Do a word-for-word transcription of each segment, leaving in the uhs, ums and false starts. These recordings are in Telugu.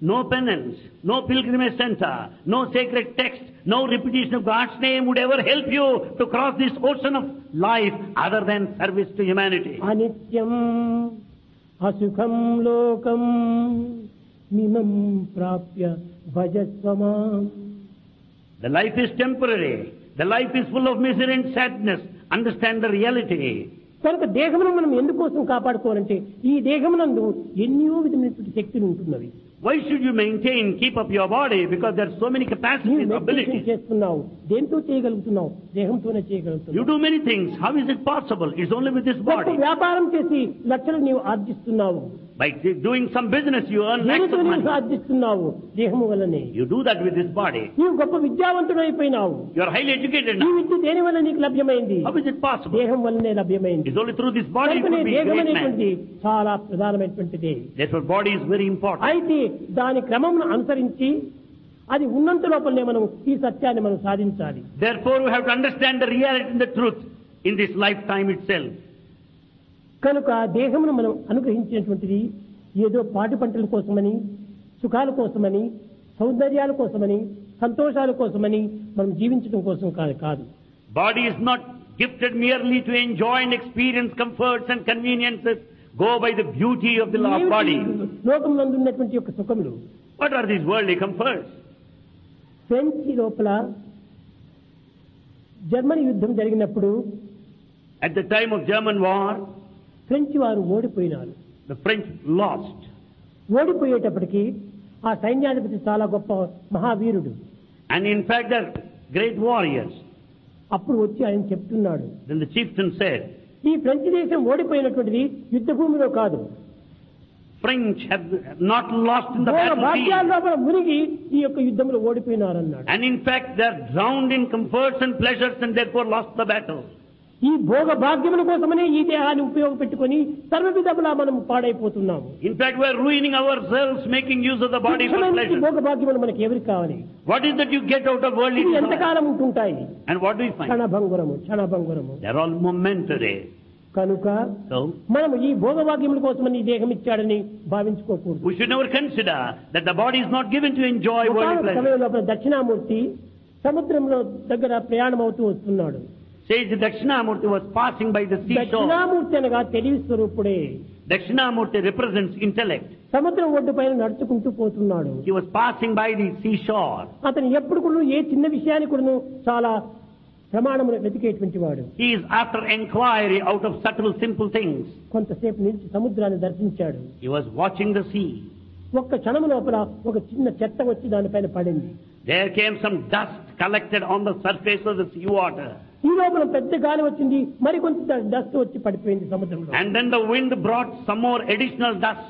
No penance, no pilgrimage center, no sacred text, no repetition of God's name would ever help you to cross this ocean of life other than service to humanity. అనిత్యం అసుఖం లోకం మిమం ప్రాప్య భజస్వమాం. The life is temporary. The life is full of misery and sadness. Understand the reality. కనుక దేహమును మనం ఎందుకోసం కాపాడుకోవాలంటే ఈ దేహమునందు ఎన్నో విధమైనటువంటి శక్తులు ఉంటున్నవి. Why should you maintain, keep up your body? Because there are so many capacities, abilities. చేస్తున్నావు, దేంతో చేయగలుగుతున్నావు? దేహంతోనే చేయగలుగుతున్నావు. You do many things. How is it possible? It's only with this body. వ్యాపారం చేసి లక్షలు నీవు ఆర్జిస్తున్నావు. By doing some business, you earn lakhs of money. ఆర్జిస్తున్నావు దేహము వల్లనే. You do that with this body. నీవు గొప్ప విద్యావంతుడు అయిపోయినావు. You are highly educated now. ఈ విద్య దేని వల్ల నీకు లభ్యమైంది? How is it possible? దేహం వల్లనే లభ్యమైంది. It's only through this body you could be a great man. చాలా ప్రధానమైనటువంటిది. Therefore, body is very important. అయితే దాని క్రమమును అనుసరించి అది ఉన్నంత లోపలనే మనం ఈ సత్యాన్ని మనం సాధించాలి. Therefore, we have to understand the reality and the truth in this lifetime itself. కనుక దేహమును మనం అనుగ్రహించినటువంటిది ఏదో పాటి పంటల కోసమని, సుఖాల కోసమని, సౌందర్యాల కోసమని, సంతోషాల కోసమని మనం జీవించడం కోసం కాదు కాదు Body is not gifted merely to enjoy and experience comforts and conveniences. Go by the beauty of the Lord body. లోకమునందు ఉన్నటువంటి యొక్క సుఖములు. What are these worldly comforts? French లోపల జర్మనీ యుద్ధం జరిగినప్పుడు At the time of German war, French వారు ఓడిపోయినారు. the French lost. ఓడిపోయేటప్పటికి ఆ సైన్యాధిపతి చాలా గొప్ప మహావీరుడు. And in fact, they're great warriors. అప్పుడు వచ్చి ఆయన చెప్తున్నాడు. Then the chieftain said, ఈ ఫ్రెంచ్ దేశం ఓడిపోయినటువంటిది యుద్ధ భూమిలో కాదు. French have not lost in the battlefield. భాగ్యాల్లో మునిగి ఈ యొక్క యుద్ధంలో ఓడిపోయినారన్నాడు. And in fact, they're drowned in comforts and pleasures and therefore lost the battle. ఈ భోగ భాగ్యముల కోసమనే ఈ దేహాన్ని ఉపయోగపెట్టుకుని సర్వవిధములా మనం పాడైపోతున్నాము. In fact, we are ruining ourselves making use of the body for pleasure. భోగ భాగ్యములు మనకి ఎవరికి కావాలి? What is that you get out of worldly desire? ఎంతకాలం ఉంటుంటాయి? And what do we find? క్షణభంగురము క్షణభంగురము. They are all momentary. కనుక So, మనం ఈ భోగ భాగ్యముల కోసమని ఈ దేహం ఇచ్చాడని భావించుకోకూడదు. we should never consider that the body is not given to enjoy worldly pleasure. సమయంలో దక్షిణామూర్తి సముద్రంలో దగ్గర ప్రయాణం అవుతూ వస్తున్నాడు. Says Dakshinamurti was passing by the seashore. Dakshinamurthy అనగా తెలివి స్వరూపుడే. Dakshinamurti represents intellect. సముద్రం ఒడ్డు పైన నడుచుకుంటూ పోతున్నాడు. He was passing by the seashore. అతను ఎప్పుడు కూడా ఏ చిన్న విషయాన్ని కూడా చాలా ప్రమాణమును వెతికేటువంటి వాడు. He is after inquiry out of subtle simple things. కొంతసేపు నిలిచి సముద్రాన్ని దర్శించాడు. He was watching the sea. ఒక్క క్షణం లోపల ఒక చిన్న చెత్త వచ్చి దానిపైన పడింది. There came some dust collected on the surface of the sea water. ఈ లోపల పెద్ద గాలి వచ్చింది, మరి కొంత డస్ట్ వచ్చి పడిపోయింది సముద్రంలో. And then the wind brought some more additional dust.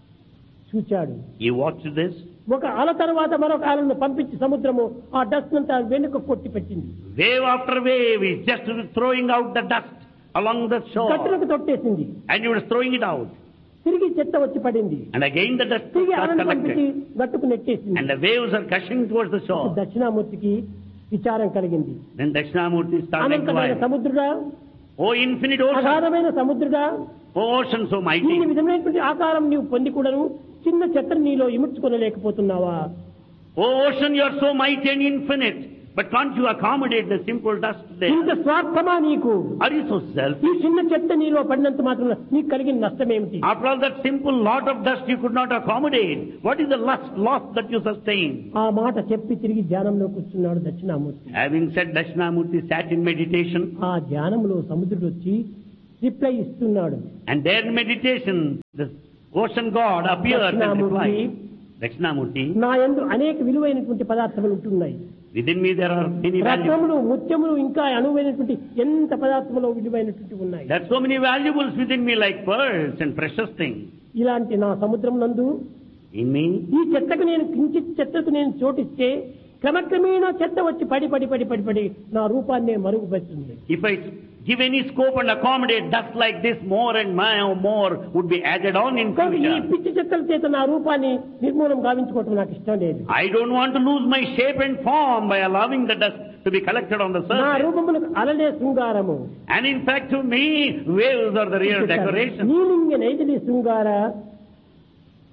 చూచాడు. He watched this. ఒక అల తర్వాత మరొక అలను పంపించి సముద్రము ఆ డస్ట్ అంతా వెనుక కొట్టి పెట్టింది. Wave after wave is just throwing out the dust along the shore. గట్టులకు తొట్టేసింది. And he was throwing it out. తిరిగి చెత్త వచ్చి పడింది. And again the dust తిరిగి was అలను పంపించి collected. గట్టుకు నెట్టేసింది. And the waves are gushing towards the shore. దక్షిణామూర్తికి విచారం కలిగింది. Then Dakshinamurti started అనంతమైన inquiring. సముద్రుడా, Oh infinite ocean, అగాధమైన సముద్రుడా, oh ocean so ఈ mighty, విధమైనటువంటి ఆకారం నీవు పొంది కూడాను చిన్న చెత్తను నీలో ఇముడ్చుకోలేకపోతున్నావా? oh ocean you are so mighty and infinite, but can't you accommodate the simple dust there? ఇంత స్వార్థమా నీకు? Are you so ఈ selfish? చిన్న చెత్త నీలో పడినంత మాత్రం నీకు కలిగిన నష్టం ఏమిటి? After all that simple lot of dust you could not accommodate, what is the loss, loss that you sustain? ఆ మాట చెప్పి తిరిగి ధ్యానంలో కూర్చున్నాడు Dakshinamurthy. Having said, Dakshinamurti sat in meditation, ఆ ధ్యానంలో సముద్రుడు వచ్చి రిప్లై ఇస్తున్నాడు. and there in meditation the ocean god appears and Dakshinamurti, replies. Dakshinamurti, నా యందు అనేక విలువైనటువంటి పదార్థములు ఉంటున్నాయి. within me there are many valuables. రత్నములు, ముత్యములు, ఇంకా అనువైనటువంటి ఎంత పదార్థములు విలువైనటువంటి ఉన్నాయి. There are so many valuables within me like pearls and precious things. ఇలాంటి నా సముద్రం నందు In me, ఈ చెత్తకు నేను కించిత్ చెత్తకు నేను చోటిస్తే క్రమక్రమేణా చెత్త వచ్చి పడి పడి పడి పడి పడి నా రూపాన్నే మరుగుపరుస్తుంది. if I give any scope and accommodate dust like this, more and more, more would be added on in కానీ ఈ future. పిచ్చి చెత్తల చేత నా రూపాన్ని నిర్మూలం గావించుకోవటం నాకు ఇష్టం లేదు. I don't want to lose my shape and form by allowing the dust to be collected on the నా surface. రూపములకు అలలే శృంగారము. And in fact, to me, waves are the real decoration. నీలింగ నైతిలి శృంగార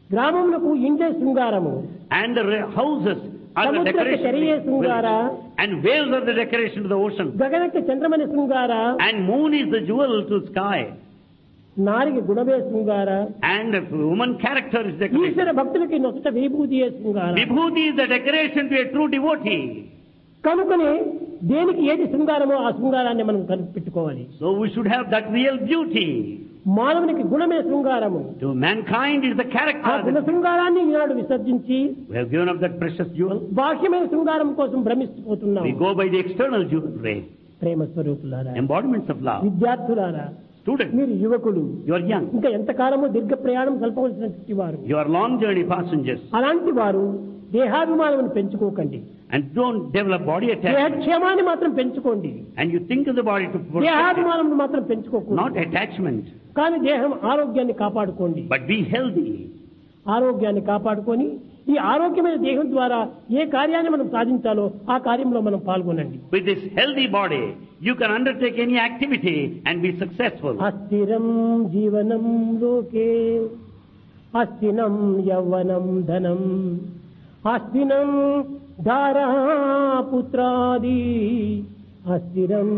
గ్రామములకు ఇండ్లే శృంగారము, and the re- houses are the సముద్రక decoration, చెరియే శృంగార, and waves are the decoration to the ocean, గగనక Chandramani శృంగార, and moon is the jewel to sky, నారికి గుణమే శృంగార, and the woman character is decoration. ఈశ్వర భక్తులకి నొసట విభూతియే శృంగార. Vibhuti is the decoration to a true devotee. కనుకనే దేనికి ఏది శృంగారమో ఆ శృంగారాన్ని మనం కనిపెట్టుకోవాలి. So we should have that real beauty. మానవునికి గుణమే శృంగారము. To mankind is the ఆ character. గుణ that శృంగారాన్ని ఈనాడు విసర్జించి we have given up that precious jewel. బాహ్యమైన శృంగారం కోసం భ్రమిస్తుపోతున్నాం. We go by the external jewelry, ప్రేమ స్వరూపులారా, embodiments of love. విద్యార్థులారా, Students, మీరు యువకులు, you are young. ఇంకా ఎంతకాలము దీర్ఘ ప్రయాణం సల్పవలసినటువంటి వారు. You are long journey passengers. అలాంటి వారు దేహాభిమానం పెంచుకోకండి. And don't develop body attachment. దేహక్షేమాన్ని మాత్రం పెంచుకోండి. And you think of the body to protect it, దేహాభిమానం మాత్రం పెంచుకోకూడదు. not attachment. కానీ దేహం ఆరోగ్యాన్ని కాపాడుకోండి. But be healthy. ఆరోగ్యాన్ని కాపాడుకొని ఈ ఆరోగ్యమైన దేహం ద్వారా ఏ కార్యాన్ని మనం సాధించాలో ఆ కార్యంలో మనం పాల్గొనండి. With this healthy body, you can undertake any activity and be successful. అస్థిరం జీవనం లోకే అస్థినం యవ్వనం ధనం అస్థినం ధారా పుత్రాది అస్థిరం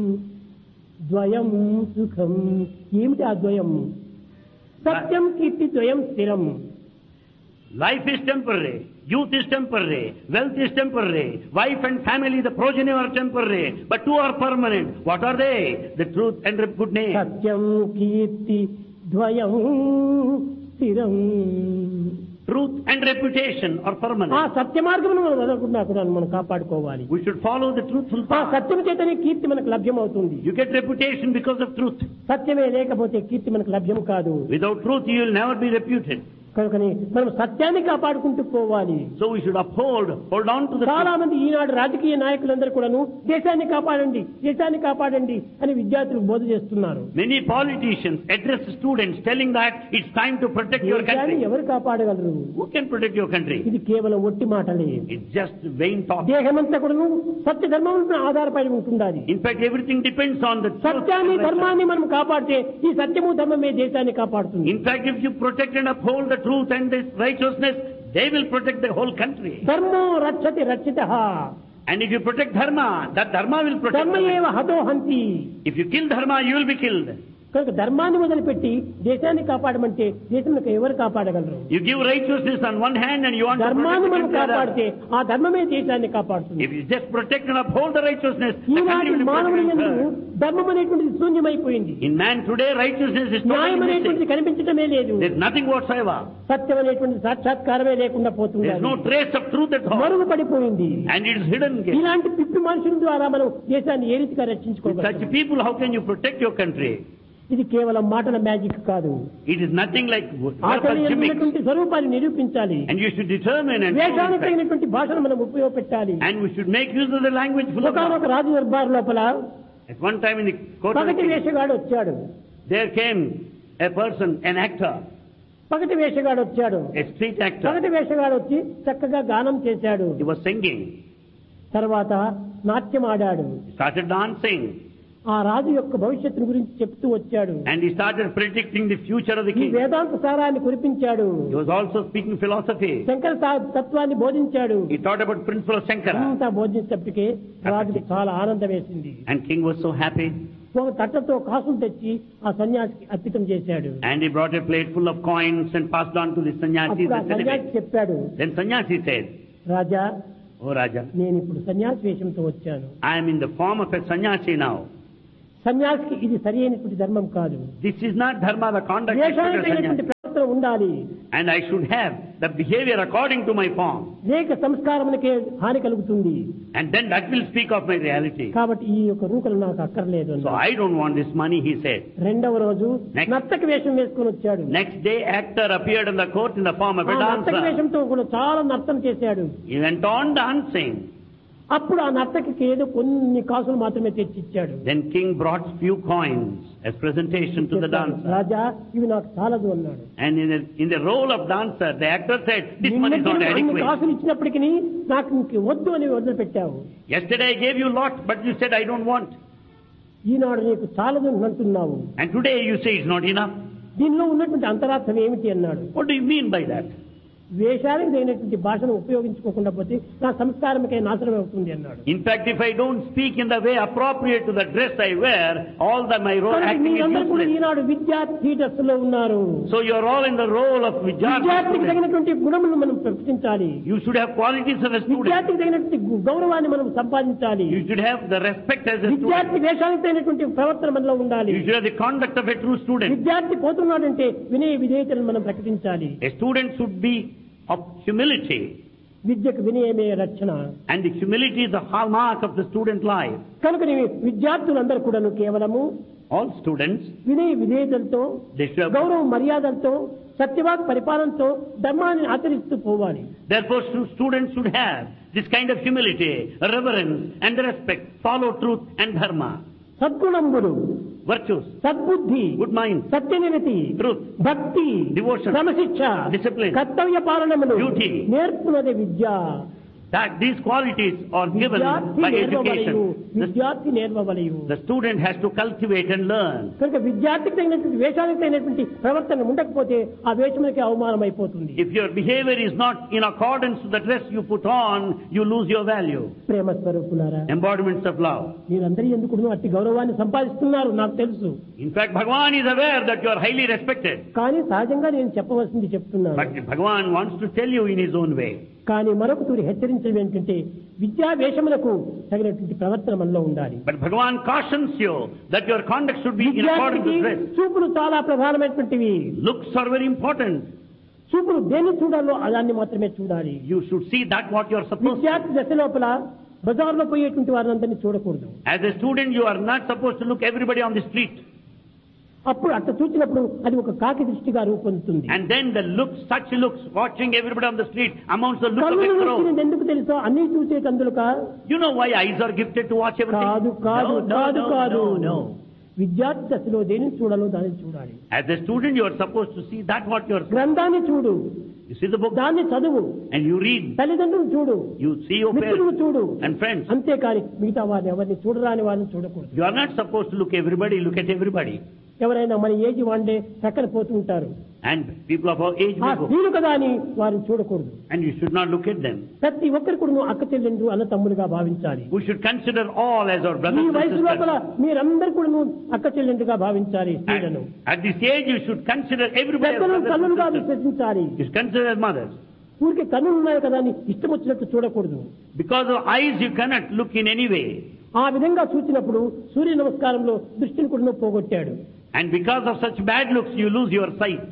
ద్వయం సుఖం. ఏమిటి ఆ ద్వయం? సత్యం కీర్తి ద్వయం స్థిరం. Life is temporary. Youth is temporary. Wealth is temporary. Wife and family, the progeny are temporary. But two are permanent. What are they? The truth and the good name. సత్యం కీర్తి ద్వయం స్థిరం. Truth and reputation are ఆ permanent. సత్య మార్గమును మనం వదలకుండా కూడా మనం కాపాడుకోవాలి. We should follow the truthful ఆ path. సత్యం చేతనే కీర్తి మనకు లభ్యమవుతుంది. You get reputation because of truth. సత్యమే లేకపోతే కీర్తి మనకు లభ్యం కాదు. Without truth, you will never be reputed. కనుకని మనం సత్యాన్ని కాపాడుకుంటూ పోవాలి. So we should uphold, hold on to the చాలా truth. మంది ఈనాడు రాజకీయ నాయకులందరూ కూడాను దేశాన్ని కాపాడండి, దేశాన్ని కాపాడండి అని విద్యార్థులకు బోధ చేస్తున్నారు. Many politicians address students telling that it's time to protect your దేశాన్ని country. ఎవరు కాపాడగలరు? Who can protect your country? ఇది కేవలం ఒట్టి మాటలే. It's just vain talk. దేహమంతా కూడాను సత్య ధర్మం ఆధారపడి ఉంటుండాలి. In fact, everything depends on the truth. సత్యాన్ని and ధర్మాన్ని మనం కాపాడితే ఈ సత్యము ధర్మమే దేశాన్ని కాపాడుతుంది. In fact, if you protect and uphold the truth and this righteousness, they will protect the whole country. ధర్మో రక్షతి రక్షితః. And if you protect dharma, that dharma will protect. ధర్మ the ఏవ country. హతో హంతి. If you kill dharma, you will be killed. కనుక ధర్మాన్ని మొదలుపెట్టి దేశాన్ని కాపాడమంటే దేశంలో ఎవరు కాపాడగలరు? You give righteousness on one hand and you want to ధర్మాన్ని protect మనం the other. కాపాడితే ఆ ధర్మమే దేశాన్ని కాపాడుతుంది. If you just protect and uphold the righteousness, the country ఈనాటి will be మానవుని యందు protected. ధర్మం అనేటువంటిది శూన్యమైపోయింది. In man today, righteousness is న్యాయం totally అనేటువంటిది missing. కనిపించటమే లేదు. There's nothing whatsoever. సత్యం అనేటువంటి సాక్షాత్కారమే లేకుండా పోతుంది. There's no trace of truth at all. మరుగు పడిపోయింది. And it is hidden again. ఇలాంటి పిప్పి మనుషుల ద్వారా మనం దేశాన్ని ఏ రీతిగా With రక్షించుకోగలం? such people, how can you protect your country? ఇది కేవలం మాటల మ్యాజిక్ కాదు. It is nothing like verbal ఆచరణ gimmicks. ఉన్నటువంటి స్వరూపాన్ని నిరూపించాలి. And you should determine and వేషానికి show తగినటువంటి భాషను మనం ఉపయోగపెట్టాలి. and we should make use of the language full of ఒకనొక love. రాజు దర్బార్ లోపల At one time in the court of the పగటి king, వేషగాడు వచ్చాడు. there came a person, an actor, పగటి వేషగాడు వచ్చాడు. a street actor. పగటి వేషగాడు వచ్చి చక్కగా గానం చేశాడు. He was singing. తర్వాత నాట్యం ఆడాడు. He started dancing. ఆ రాజు యొక్క భవిష్యత్తు గురించి చెప్తూ వచ్చాడు. And he started predicting the future of the ఈ king. వేదాంత సారాన్ని కురిపించాడు. He was also speaking philosophy. Shankara తా- తత్వాన్ని బోధించాడు. He taught about principle of Shankara. అంతా బోధించేటప్పటికే రాజుకి చాలా ఆనందం వేసింది. And king was so happy. ఒక తట్టతో కాసులు తెచ్చి ఆ సన్యాసికి అర్పితం చేశాడు. And he brought a plate full of coins and passed on to the sannyasi. అప్పుడు ఆ సన్యాసి చెప్పాడు, Then sannyasi said, రాజా, "Oh Raja, నేను ఇప్పుడు సన్యాసి వేషంతో వచ్చాను. I am in the form of a sannyasi now. సన్యాసికి ఇది సరి అయినటువంటి ధర్మం కాదు. This is not dharma, the conduct of a వేషానికి sannyasi. ప్రవర్తన ఉండాలి. And I should have the behavior according to my form. లేక సంస్కారమునకే హాని కలుగుతుంది. And then that will speak of my reality. కాబట్టి ఈ యొక్క రూకలు నాకు అక్కర్లేదు So అన్నాడు. I don't want this money," he said. రెండవ రోజు Next. నర్తక వేషం వేసుకుని వచ్చాడు. Next day, actor appeared in the court in the form of ఆ a నర్తక dancer. వేషంతో కూడా చాలా నర్తన చేశాడు. He went on dancing. అప్పుడు ఆ నర్తకికి ఏదో కొన్ని కాసులు మాత్రమే తెచ్చిచ్చాడు. Then king brought few coins as presentation to the dancer. రాజా, ఇవి నాకు చాలదు అన్నాడు. And in the, in the role of dancer, the actor said, "This money is not నిన్నటి అన్ని adequate. కాసులు ఇచ్చినప్పటికీ నాకు ఇంక వద్దు అని వదిలిపెట్టావు. Yesterday I gave you a lot, but you said I don't want. ఈనాడు నీకు చాలదు అంటున్నావు. And today you say it's not enough." దీనిలో ఉన్నటువంటి అంతరార్థం ఏమిటి అన్నాడు. What do you mean by that? వేషానికి తగినటువంటి భాషను ఉపయోగించుకోకుండా పోతే నా సంస్కారమే నాశనం అవుతుంది అన్నాడు. In fact, if I don't speak in the way appropriate to the dress I wear, all that my role acting is మీరందరూ కూడా useless. ఈనాడు విద్యార్థి దశలో ఉన్నారు. So you are all in the role of విద్యార్థికి Vidyarthi. తగినటువంటి గుణములను మనం ప్రకటించాలి. You should have qualities of a student. విద్యార్థికి తగినటువంటి గౌరవాన్ని మనం సంపాదించాలి. You should have the respect as a విద్యార్థి student. వేషానికి తగినటువంటి ప్రవర్తన మనలో ఉండాలి. You should have the conduct of a true student. విద్యార్థి పోతున్నాడంటే వినయ విధేయతలను మనం ప్రకటించాలి. A student should be of humility, విద్యకు వినయమే రక్షణ. and the humility is the hallmark of the student life. కనుక విద్యార్థులందరూ కూడాను కేవలము All students, వినయ విధేయతలతో, they should have, గౌరవ మర్యాదలతో, సత్యవాక్ పరిపాలనతో ధర్మాన్ని ఆచరిస్తూ పోవాలి. therefore stu- students should have this kind of humility, reverence and respect, follow truth and dharma, సద్గుణములు, virtues, సద్బుద్ధి, good mind, సత్యనిరతి, truth, భక్తి, devotion, క్రమశిక్ష, discipline, కర్తవ్య పాలనములు duty. నేర్పున్నది Vidya. that these qualities are given విద్యార్థి by నేర్వవలయు, education. The, విద్యార్థి నేర్వవలయు. the student has to cultivate and learn. కనుక విద్యార్థికి తగినటువంటి వేషానికి తగినటువంటి ప్రవర్తన ఉండకపోతే ఆ వేషములకి అవమానం అయిపోతుంది. If your behavior is not in accordance to the dress you put on, you lose your value. ప్రేమ స్వరూపులారా, Embodiments of love. మీరందరూ ఎందుకు అట్టి గౌరవాన్ని సంపాదిస్తున్నారు నాకు తెలుసు. In fact, Bhagavan is aware that you are highly respected. కానీ సహజంగా నేను చెప్పవలసింది చెప్తున్నాను. But Bhagavan wants to tell you in his own way. కానీ మరొక తూరి హెచ్చరించడం ఏంటంటే విద్యా వేషములకు తగినటువంటి ప్రవర్తన మనలో ఉండాలి. But Bhagavan cautions you that your conduct should be in accordance విద్యార్థికి to dress. చూపులు చాలా ప్రధానమైనటువంటివి. Looks are very important. చూపులు దేన్ని చూడాలో దాన్ని మాత్రమే చూడాలి. You should see that what you are supposed to. విద్యార్థి దశ లోపల బజార్లో పోయేటువంటి వారిని అందరినీ చూడకూడదు. As a student, you are not supposed to look everybody on the street. అప్పుడు అట్లా చూసినప్పుడు అది ఒక కాకి దృష్టిగా రూపొందుతుంది. And then the looks, such looks, watching everybody on the street amounts to the look of a కన్నులు crow. వచ్చినది ఎందుకు తెలుసో అన్ని చూసేటందులక You know why eyes are gifted to watch everything? కాదు కాదు No, no, కాదు no, కాదు no, no. విద్యార్థి దశలో దేనిని చూడాలో దాన్ని చూడాలి. As a student, you are supposed to see that what you are. గ్రంథాన్ని చూడు, You see the book దాన్ని చదువు, and you read. తల్లిదండ్రులు చూడు, You see your మిత్రులు parents చూడు, and friends. అంతేకాని మిగతా వారిని ఎవరిని చూడరాని వారిని చూడకూడదు. You are not supposed to look everybody, look at everybody. ఎవరైనా మన ఏజ్ వాండే ప్రక్కన పోతూ ఉంటారు. And people of our age ఆ may go. స్త్రీలు కదా అని వారిని చూడకూడదు. And you should not look at them. ప్రతి ఒక్కరు కూడా అక్క చెల్లెండ్రు అన్న తమ్ములుగా భావించాలి. We should consider all as our ఈ brothers and వయసు లోపల sisters. మీరందరూ కూడా అక్క చెల్లెండ్రుగా భావించాలి స్త్రీలను. At, at this age, you should consider everybody as పెద్దలను brothers తల్లులుగా and sisters. విశ్వసించాలి. You should consider as mothers. ఊరికి కన్నులు ఉన్నాయి కదా అని ఇష్టం వచ్చినట్టు చూడకూడదు. Because of eyes, you cannot look in any way. ఆ విధంగా చూసినప్పుడు సూర్య నమస్కారంలో దృష్టిని కూడా పోగొట్టాడు. And because of such bad looks, you lose your sight.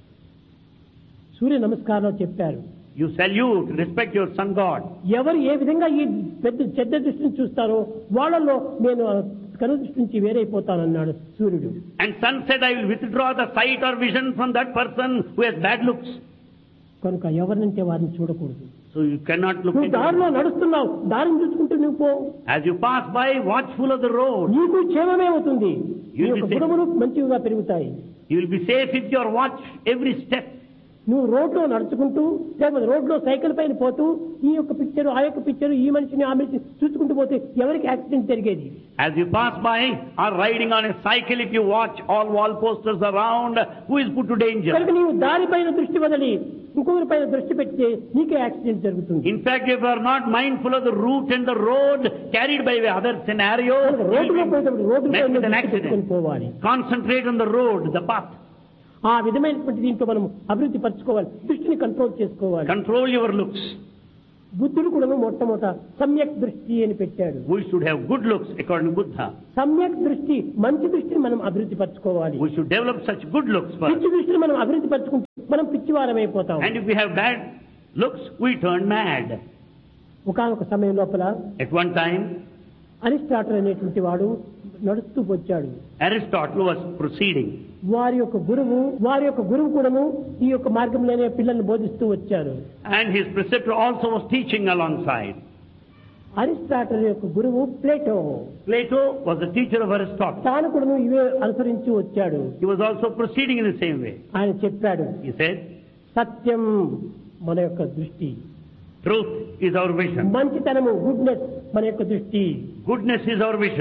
సూర్య నమస్కారంలో చెప్పారు, You salute, respect your sun god. ఎవరు ఏ విధంగా ఈ పెద్ద చెడ్డ దృష్టిని చూస్తారో వాళ్ళలో నేను కను దృష్టి నుంచి వేరైపోతానన్నాడు సూర్యుడు. And sun said, I will withdraw the sight or vision from that person who has bad looks. కనుక ఎవరినంటే వారిని చూడకూడదు. So you cannot look నువ్వు at దారిలో them. నడుస్తున్నావు, దారిని చూసుకుంటూ నువ్వు పో. As you pass by, watchful of the road. నీకు క్షేమమే అవుతుంది. నీ You'll be యొక్క safe. గుణములు మంచిగా పెరుగుతాయి. You will be safe if you watch every step. నువ్వు రోడ్లో నడుచుకుంటూ లేకపోతే రోడ్లో సైకిల్ పైన పోతూ ఈ యొక్క పిక్చర్ ఆ యొక్క పిక్చర్ ఈ మనిషిని ఆ మనిషిని చూసుకుంటూ పోతే ఎవరికి యాక్సిడెంట్ జరిగేది? As you pass by or riding on a cycle, if you watch all wall posters around, who is put to danger? కనుక నీవు దారిపైన దృష్టి వదిలి ఇంకొకరి పైన దృష్టి పెడితే నీకే యాక్సిడెంట్ జరుగుతుంది. In fact, if you are not mindful of the route and the road carried by the other scenario, you రోడ్డులో will be పోయేటప్పుడు రోడ్డు met పైన with an దృష్టి పెట్టుకొని accident. పోవాలి. Concentrate on the road, the path. ఆ విధమైనటువంటి దీంట్లో మనం అభివృద్ధి పరచుకోవాలి, దృష్టిని కంట్రోల్ చేసుకోవాలి. Control your looks. బుద్ధుడు కూడా మొట్టమొదట సమ్యక్ దృష్టి అని పెట్టాడు. We should have good looks according to Buddha. సమ్యక్ దృష్టి మంచి దృష్టిని మనం అభివృద్ధి పరచుకోవాలి. We should develop such good looks first. పిచ్చి దృష్టిని మనం అభివృద్ధి పరచుకుంటే మనం పిచ్చివారం అయిపోతాం. And if we have bad looks, we turn mad. ఒకానొక సమయం లోపల At one time, అరిస్టాటిల్ అనేటువంటి వాడు నడుస్తూ వచ్చాడు. Aristotle was proceeding. వారి యొక్క గురువు వారి యొక్క గురువు కూడాను ఈ యొక్క మార్గంలోనే పిల్లల్ని బోధిస్తూ వచ్చారు. And his preceptor also was teaching alongside. Aristotle యొక్క గురువు Plato. Plato was the teacher of Aristotle. తాను కూడాను ఇవే అనుసరించి వచ్చాడు. He was also proceeding in the same way. ఆయన చెప్పాడు, He said, సత్యం మన యొక్క దృష్టి, truth is our vision. మంచితనము గుడ్నెస్ మన యొక్క దృష్టి, Goodness is our vision.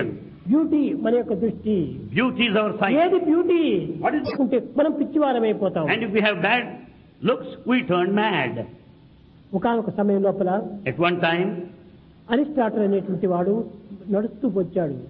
Beauty మన యొక్క దృష్టి. Beauty is our sight. ఏది బ్యూటీ? What is- అంటే మనం పిచ్చివారమైపోతాం. And if we have bad looks, we turn mad. ఒకానొక సమయం లోపల At one time, అరిస్టాటిల్ అనేటువంటి వాడు నడుస్తూ వచ్చాడు.